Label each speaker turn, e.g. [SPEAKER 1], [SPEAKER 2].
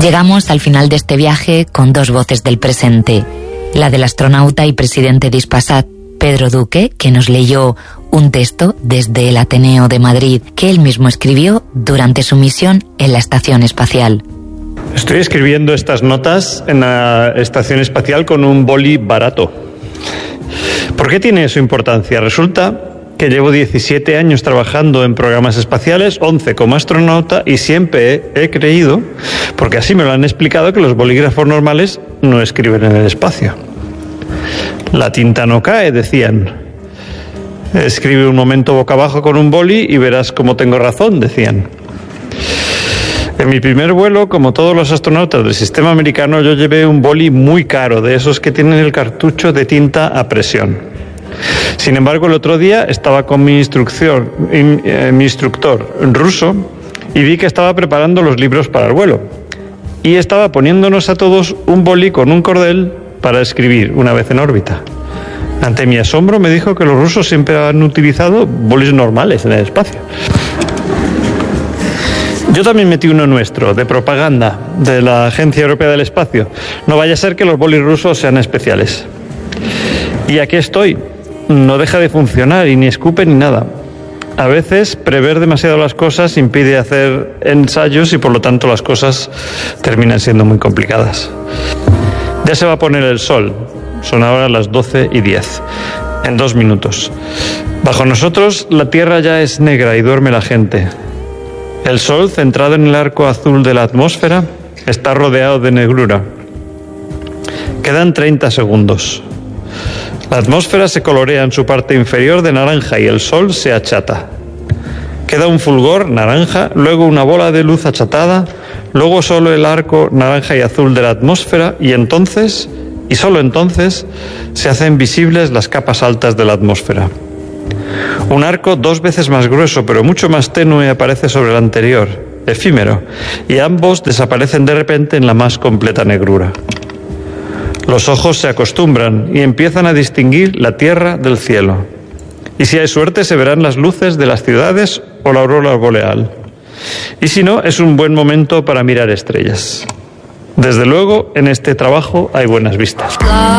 [SPEAKER 1] Llegamos al final de este viaje con dos voces del presente. La del astronauta y presidente de Hispasat, Pedro Duque, que nos leyó un texto desde el Ateneo de Madrid que él mismo escribió durante su misión en la Estación Espacial.
[SPEAKER 2] Estoy escribiendo estas notas en la Estación Espacial con un boli barato. ¿Por qué tiene su importancia? Resulta que llevo 17 años trabajando en programas espaciales, 11 como astronauta, y siempre he creído, porque así me lo han explicado, que los bolígrafos normales no escriben en el espacio. La tinta no cae, decían. Escribe un momento boca abajo con un boli y verás cómo tengo razón, decían. En mi primer vuelo, como todos los astronautas del sistema americano, yo llevé un boli muy caro, de esos que tienen el cartucho de tinta a presión. Sin embargo, el otro día estaba con mi instructor ruso y vi que estaba preparando los libros para el vuelo. Y estaba poniéndonos a todos un boli con un cordel para escribir una vez en órbita. Ante mi asombro me dijo que los rusos siempre han utilizado bolis normales en el espacio. Yo también metí uno nuestro, de propaganda, de la Agencia Europea del Espacio. No vaya a ser que los bolis rusos sean especiales. Y aquí estoy. No deja de funcionar y ni escupe ni nada. A veces prever demasiado las cosas impide hacer ensayos y por lo tanto las cosas terminan siendo muy complicadas. Ya se va a poner el sol. Son ahora las 12:10. En 2 minutos. Bajo nosotros la tierra ya es negra y duerme la gente. El sol, centrado en el arco azul de la atmósfera, está rodeado de negrura. Quedan 30 segundos. La atmósfera se colorea en su parte inferior de naranja y el sol se achata. Queda un fulgor naranja, luego una bola de luz achatada, luego solo el arco naranja y azul de la atmósfera y entonces, y solo entonces, se hacen visibles las capas altas de la atmósfera. Un arco 2 veces más grueso pero mucho más tenue aparece sobre el anterior, efímero, y ambos desaparecen de repente en la más completa negrura. Los ojos se acostumbran y empiezan a distinguir la tierra del cielo. Y si hay suerte se verán las luces de las ciudades o la aurora boreal. Y si no, es un buen momento para mirar estrellas. Desde luego, en este trabajo hay buenas vistas.